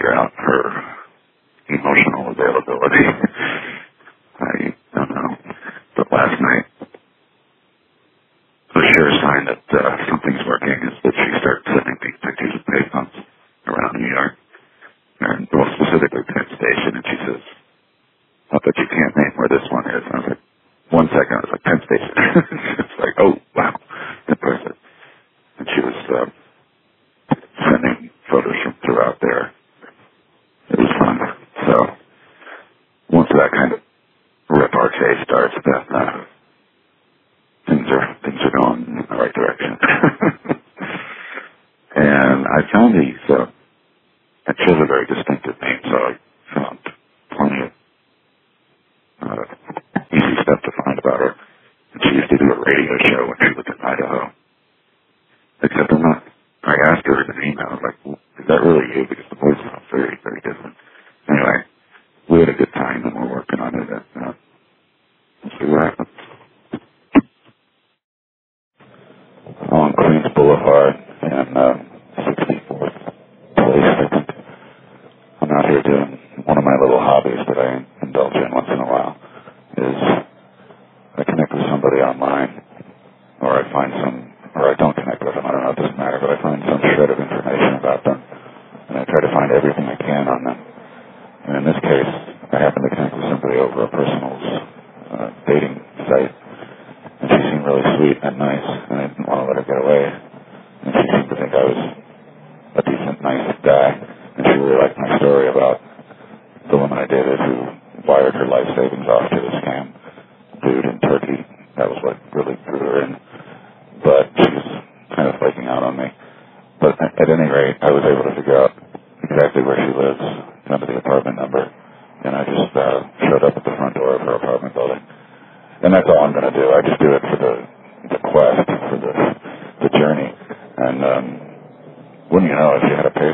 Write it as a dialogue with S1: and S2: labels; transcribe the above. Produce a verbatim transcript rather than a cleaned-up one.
S1: figure out her emotional availability. I don't know. But last night, the sure sign that uh, something's working is that she starts sending me pictures of payphones around New York, and well, specifically Penn Station, and she says, "I bet you can't name where this one is." And I was like, one second, I was like, Penn Station. It's like, oh, wow, impressive. And she was uh, sending photos from throughout there. It was fun. So once that kind of repartee starts, then uh, things are things are going in the right direction. And I found these. Uh, and she has a very distinctive name, so I found plenty of uh, easy stuff to find about her. And she used to do a radio show when she was in Idaho. Except I'm not. I asked her in an email, I was like, well, is that really you? Because the voice sounds very, very different. Anyway, we had a good time, and we're working on it. And, uh, we'll see what happens. On Queens Boulevard in uh, sixty-fourth Place, I think. I'm out here doing one of my little hobbies that I indulge in once in a while. Is I connect with somebody online, or I find some, or I don't connect with them. I don't know. It doesn't matter, but I find some shred of information about them, and I try to find everything I can on them. And in this case, I happened to connect with somebody over a personal uh, dating site. And she seemed really sweet and nice, and I didn't want to let her get away. And she seemed to think I was a decent, nice guy. And she really liked my story about the woman I dated who wired her life savings off to a scam dude in Turkey. That was what really drew her in. But she was kind of flaking out on me. But at any rate, I was able to figure out exactly where she lives, under the apartment number. And I just uh, showed up at the front door of her apartment building. And that's all I'm going to do. I just do it for the, the quest, for the, the journey. And um, wouldn't you know, if you had a pay